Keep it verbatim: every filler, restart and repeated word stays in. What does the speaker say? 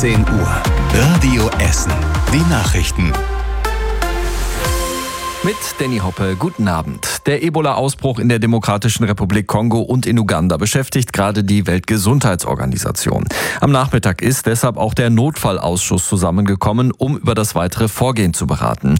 zehn Uhr. Radio Essen. Die Nachrichten. Mit Danny Hoppe, guten Abend. Der Ebola-Ausbruch in der Demokratischen Republik Kongo und in Uganda beschäftigt gerade die Weltgesundheitsorganisation. Am Nachmittag ist deshalb auch der Notfallausschuss zusammengekommen, um über das weitere Vorgehen zu beraten.